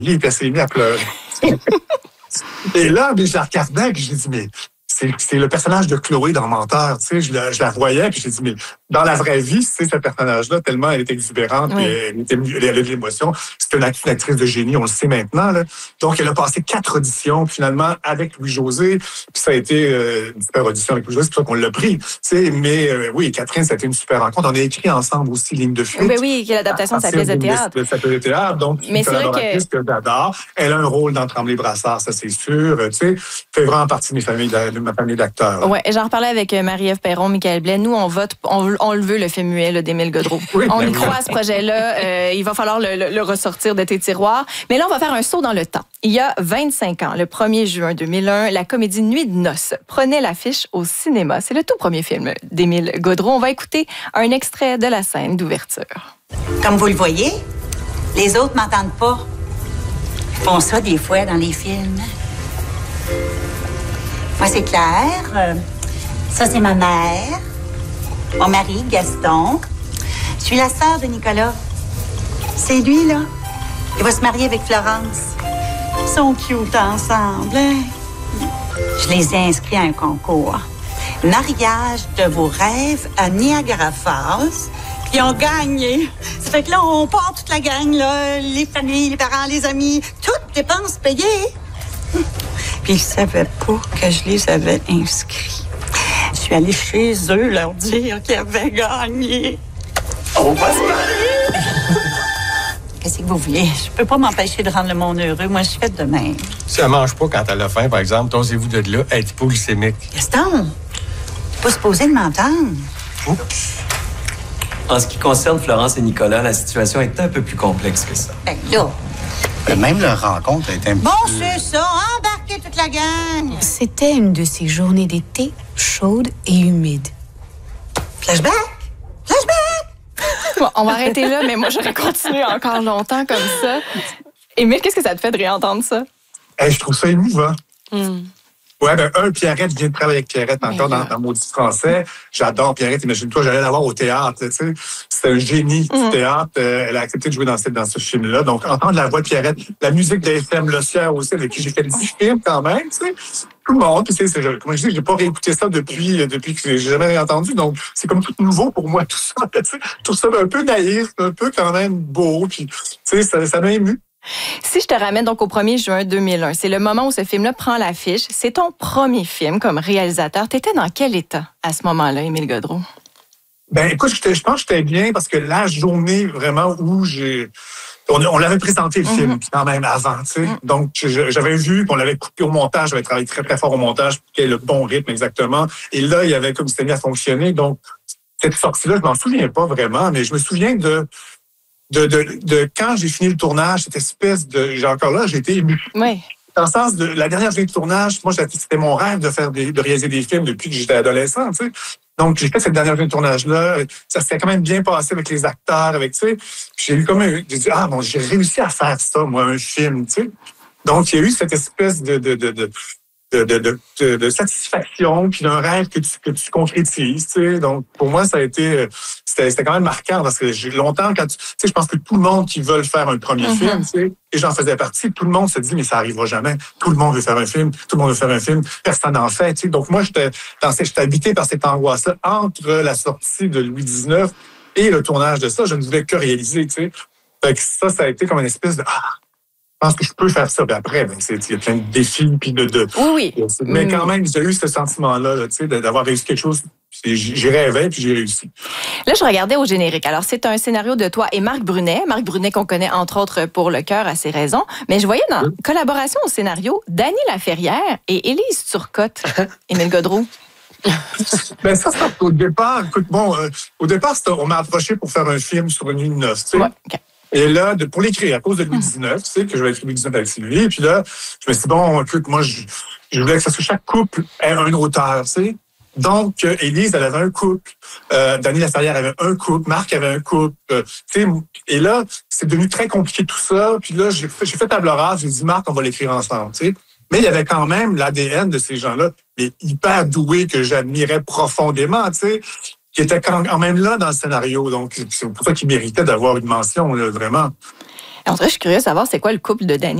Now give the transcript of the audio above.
puis elle s'est mise à pleurer. Et là, je la regardais, puis j'ai dit, mais c'est le personnage de Chloé dans Menteur, tu sais, je la voyais, puis j'ai dit, mais dans la vraie vie, c'est ce personnage-là, tellement elle est exubérante, oui. elle avait de l'émotion. C'est une actrice de génie, on le sait maintenant, là. Donc, elle a passé 4 auditions, puis finalement, avec Louis-José, puis ça a été une super audition avec Louis-José, c'est pour ça qu'on l'a pris, tu sais, mais oui, Catherine, ça a été une super rencontre. On a écrit ensemble aussi Ligne de fuite. Ben oui, qui est l'adaptation de sa pièce de théâtre. De sa pièce de théâtre, donc mais une collaboratrice que j'adore. Elle a un rôle dans Tremblay-Brassard, ça c'est sûr, tu sais, fait vraiment partie de ma famille d'acteurs. Oui, j'en reparlais avec Marie-Ève Perron, Michael Blais. Nous, on vote, on le veut, le film muet d'Émile Gaudreau. Oui, on y croit à ce projet-là. Il va falloir le ressortir de tes tiroirs. Mais là, on va faire un saut dans le temps. Il y a 25 ans, le 1er juin 2001, la comédie Nuit de noces prenait l'affiche au cinéma. C'est le tout premier film d'Émile Gaudreau. On va écouter un extrait de la scène d'ouverture. Comme vous le voyez, les autres m'entendent pas. Ils font ça des fois dans les films. Moi, c'est Claire. Ça, c'est ma mère. Mon mari, Gaston. Je suis la sœur de Nicolas. C'est lui, là. Il va se marier avec Florence. Ils sont cute ensemble, hein? Je les ai inscrits à un concours. Mariage de vos rêves à Niagara Falls. Puis ils ont gagné. Ça fait que là, on part toute la gang, là. Les familles, les parents, les amis. Toutes dépenses payées. Puis ils savaient pas que je les avais inscrits. Je suis allée chez eux leur dire qu'ils avaient gagné. On va se marier! Qu'est-ce que vous voulez? Je peux pas m'empêcher de rendre le monde heureux. Moi, je suis faite de même. Si elle mange pas quand elle a faim, par exemple, torsez-vous de là, elle est hypoglycémique. Gaston, t'es pas supposé de m'entendre. Oups. En ce qui concerne Florence et Nicolas, la situation est un peu plus complexe que ça. Ben là... Même leur rencontre a été un petit Bon, peu... c'est ça. Embarquez toute la gang. C'était une de ces journées d'été chaudes et humides. Flashback! Flashback! Bon, on va arrêter là, mais moi, j'aurais continué encore longtemps comme ça. Émile, qu'est-ce que ça te fait de réentendre ça? Je trouve ça émouvant. Ouais, Pierrette, je viens de travailler avec Pierrette encore dans Maudit français. J'adore Pierrette. Imagine-toi, j'allais la voir au théâtre, tu sais. C'est un génie du théâtre. Elle a accepté de jouer dans ce film-là. Donc, entendre la voix de Pierrette, la musique d'Esther Lossière aussi, avec qui j'ai fait 10 films quand même, tu sais. Tout le monde. Puis, comme je dis, j'ai pas réécouté ça depuis que j'ai jamais réentendu. Donc, c'est comme tout nouveau pour moi, tout ça, tu sais. Tout ça un peu naïf, un peu quand même beau. Puis, tu sais, ça m'a ému. Si je te ramène donc au 1er juin 2001, c'est le moment où ce film-là prend l'affiche. C'est ton premier film comme réalisateur. T'étais dans quel état à ce moment-là, Émile Gaudreau? Écoute, je pense que j'étais bien parce que la journée vraiment où on l'avait présenté le film quand même avant, tu sais. Donc, j'avais vu qu'on l'avait coupé au montage. J'avais travaillé très, très fort au montage pour qu'il y ait le bon rythme exactement. Et là, il y avait comme c'était mis à fonctionner. Donc, cette sortie-là, je m'en souviens pas vraiment, mais je me souviens de quand j'ai fini le tournage, cette espèce de... j'ai été ému. Oui. Dans le sens de la dernière journée de tournage, moi, c'était mon rêve de réaliser des films depuis que j'étais adolescent, tu sais. Donc, j'ai fait cette dernière journée de tournage-là. Ça s'est quand même bien passé avec les acteurs, tu sais. J'ai eu j'ai dit, j'ai réussi à faire ça, moi, un film, tu sais. Donc, il y a eu cette espèce de satisfaction, puis d'un rêve que tu concrétises, tu sais. Donc, pour moi, ça a été... C'était quand même marquant parce que j'ai longtemps, tu sais, je pense que tout le monde qui veut faire un premier film, tu sais, et j'en faisais partie, tout le monde se dit, mais ça arrivera jamais. Tout le monde veut faire un film, personne n'en fait, tu sais. Donc, moi, j'étais habité par cette angoisse-là entre la sortie de Louis XIX et le tournage de ça. Je ne voulais que réaliser, tu sais. Fait que ça a été comme une espèce de... Je pense que je peux faire ça. Puis après, il y a plein de défis. Puis Oui. Mais quand même, j'ai eu ce sentiment-là, tu sais, d'avoir réussi quelque chose. J'ai rêvé, puis j'ai réussi. Là, je regardais au générique. Alors, c'est un scénario de toi et Marc Brunet. Marc Brunet, qu'on connaît entre autres pour Le Cœur à ses raisons. Mais je voyais dans collaboration au scénario Dany Laferrière et Élise Turcotte. Émile Gaudreau. Ça, au départ, écoute, au départ, on m'a approché pour faire un film sur une nuit de noces, tu sais. Ouais, OK. Et là, pour l'écrire, à cause de Louis XIX, tu sais, que je vais écrire Louis XIX avec Sylvie. Et puis là, je me suis dit, écoute, moi, je voulais que chaque couple ait un auteur, tu sais. Donc, Élise, elle avait un couple. Dany Laferrière avait un couple. Marc avait un couple. Tu sais, et là, c'est devenu très compliqué tout ça. Puis là, j'ai fait table rase. J'ai dit, Marc, on va l'écrire ensemble, tu sais. Mais il y avait quand même l'ADN de ces gens-là, mais hyper doués, que j'admirais profondément, tu sais, qui étaient quand même là dans le scénario. Donc, c'est pour ça qu'ils méritaient d'avoir une mention, là, vraiment. En vrai, je suis curieuse de savoir c'est quoi le couple de Danny